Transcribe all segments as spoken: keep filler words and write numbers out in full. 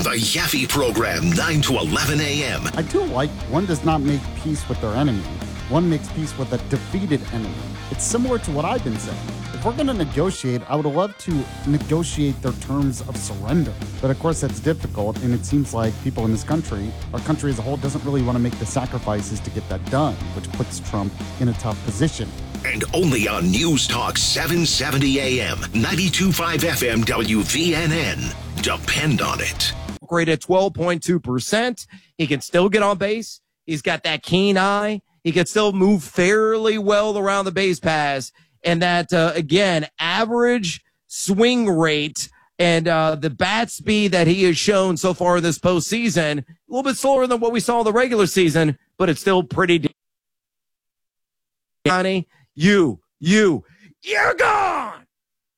The Yaffe Program, nine to eleven a.m. I do like one does not make peace with their enemy. One makes peace with a defeated enemy. It's similar to what I've been saying. If we're going to negotiate, I would love to negotiate their terms of surrender. But of course, that's difficult, and it seems like people in this country, our country as a whole, doesn't really want to make the sacrifices to get that done, which puts Trump in a tough position. And only on News Talk seven seventy a.m., ninety-two point five F M W V N N. Depend on it. Great at twelve point two percent. He can still get on base. He's got that keen eye. He can still move fairly well around the base paths. And that, uh, again, average swing rate and uh, the bat speed that he has shown so far this postseason, a little bit slower than what we saw in the regular season, but it's still pretty. Johnny, you, you, you're gone.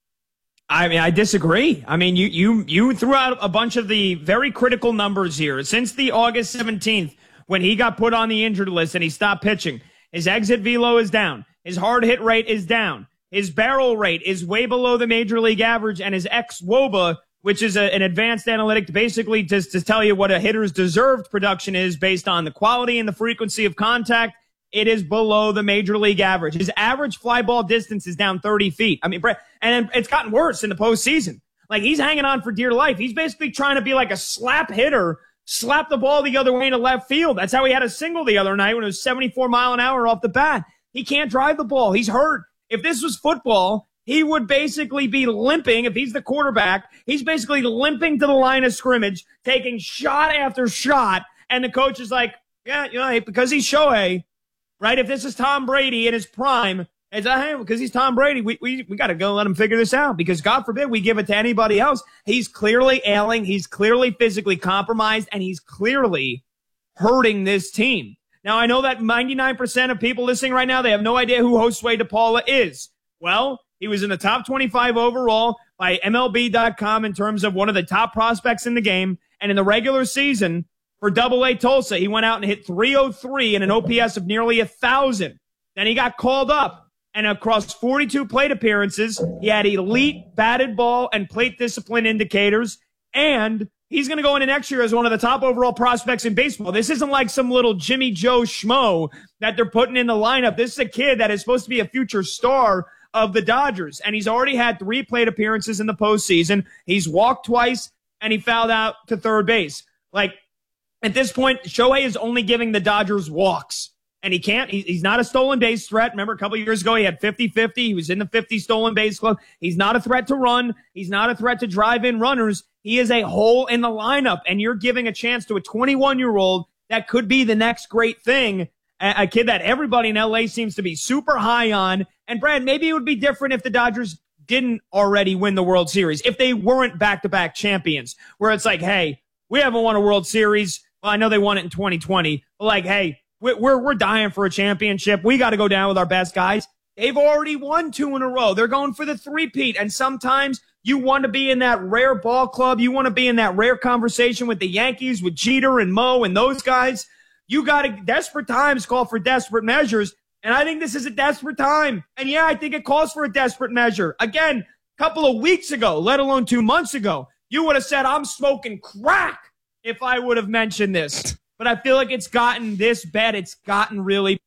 I mean, I disagree. I mean, you, you, you threw out a bunch of the very critical numbers here. Since the August seventeenth, when he got put on the injured list and he stopped pitching, his exit velo is down. His hard hit rate is down. His barrel rate is way below the major league average, and his ex-W O B A, which is a, an advanced analytic basically just to tell you what a hitter's deserved production is based on the quality and the frequency of contact, it is below the major league average. His average fly ball distance is down thirty feet. I mean, and it's gotten worse in the postseason. Like, he's hanging on for dear life. He's basically trying to be like a slap hitter, slap the ball the other way into left field. That's how he had a single the other night when it was seventy-four mile an hour off the bat. He can't drive the ball. He's hurt. If this was football, he would basically be limping. If he's the quarterback, he's basically limping to the line of scrimmage, taking shot after shot. And the coach is like, yeah, you know, because he's Shohei, right? If this is Tom Brady in his prime, it's like, hey, because he's Tom Brady, we, we, we got to go let him figure this out, because God forbid we give it to anybody else. He's clearly ailing. He's clearly physically compromised, and he's clearly hurting this team. Now, I know that ninety-nine percent of people listening right now, they have no idea who Josue DePaula is. Well, he was in the top twenty-five overall by M L B dot com in terms of one of the top prospects in the game. And in the regular season for Double A Tulsa, he went out and hit three oh three and an O P S of nearly one thousand. Then he got called up, and across forty-two plate appearances, he had elite batted ball and plate discipline indicators, and he's going to go into next year as one of the top overall prospects in baseball. This isn't like some little Jimmy Joe schmo that they're putting in the lineup. This is a kid that is supposed to be a future star of the Dodgers, and he's already had three plate appearances in the postseason. He's walked twice, and he fouled out to third base. Like, at this point, Shohei is only giving the Dodgers walks, and he can't. He, he's not a stolen base threat. Remember, a couple years ago, he had fifty-fifty. He was in the fifty stolen base club. He's not a threat to run. He's not a threat to drive in runners. He is a hole in the lineup, and you're giving a chance to a twenty-one-year-old that could be the next great thing, a, a kid that everybody in L A seems to be super high on. And, Brad, maybe it would be different if the Dodgers didn't already win the World Series, if they weren't back-to-back champions, where it's like, hey, we haven't won a World Series. Well, I know they won it in twenty twenty, but like, hey, we're, we're dying for a championship. We got to go down with our best guys. They've already won two in a row. They're going for the three-peat, and sometimes you want to be in that rare ball club. You want to be in that rare conversation with the Yankees, with Jeter and Mo and those guys. You got to, desperate times call for desperate measures, and I think this is a desperate time. And, yeah, I think it calls for a desperate measure. Again, a couple of weeks ago, let alone two months ago, you would have said, I'm smoking crack if I would have mentioned this. But I feel like it's gotten this bad. It's gotten really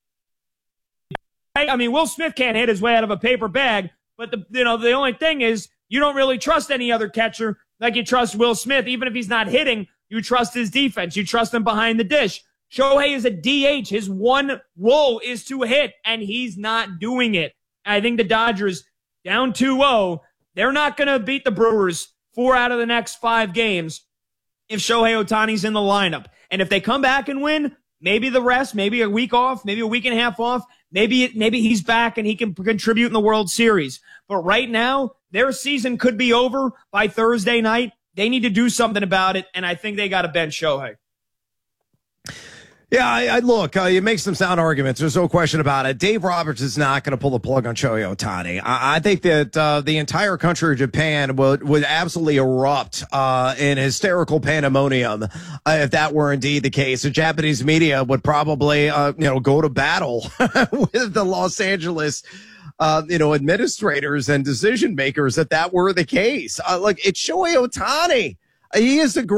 I mean, Will Smith can't hit his way out of a paper bag, but the you know the only thing is you don't really trust any other catcher like you trust Will Smith. Even if he's not hitting, you trust his defense. You trust him behind the dish. Shohei is a D H. His one role is to hit, and he's not doing it. I think the Dodgers, down two oh, they're not going to beat the Brewers four out of the next five games if Shohei Ohtani's in the lineup. And if they come back and win, maybe the rest, maybe a week off, maybe a week and a half off, maybe maybe he's back and he can contribute in the World Series. But right now, their season could be over by Thursday night. They need to do something about it, and I think they got to bench Shohei. Yeah, I, I look, uh, you make some sound arguments. There's no question about it. Dave Roberts is not going to pull the plug on Shohei Ohtani. I, I think that uh, the entire country of Japan would, would absolutely erupt uh, in hysterical pandemonium uh, if that were indeed the case. The Japanese media would probably, uh, you know, go to battle with the Los Angeles, uh, you know, administrators and decision makers if that were the case. Uh, like, it's Shohei Ohtani. He is the